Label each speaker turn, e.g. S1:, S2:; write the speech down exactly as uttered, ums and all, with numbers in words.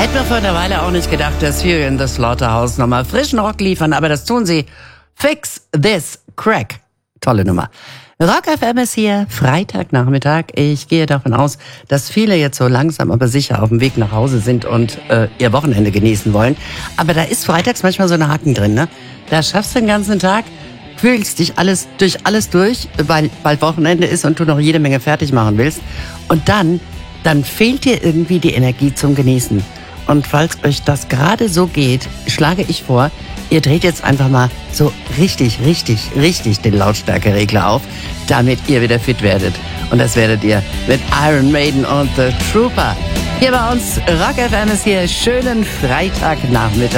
S1: Hätten wir vor einer Weile auch nicht gedacht, dass Fury in the Slaughterhouse nochmal frischen Rock liefern, aber das tun sie. Fix This Crack. Tolle Nummer. Rock F M ist hier, Freitagnachmittag. Ich gehe davon aus, dass viele jetzt so langsam aber sicher auf dem Weg nach Hause sind und äh, ihr Wochenende genießen wollen. Aber da ist freitags manchmal so ein Haken drin, ne? Da schaffst du den ganzen Tag, fühlst dich alles durch alles durch, weil bald Wochenende ist und du noch jede Menge fertig machen willst. Und dann, dann fehlt dir irgendwie die Energie zum Genießen. Und falls euch das gerade so geht, schlage ich vor, ihr dreht jetzt einfach mal so richtig, richtig, richtig den Lautstärkeregler auf, damit ihr wieder fit werdet. Und das werdet ihr mit Iron Maiden und The Trooper. Hier bei uns, Rock F M ist hier, schönen Freitagnachmittag.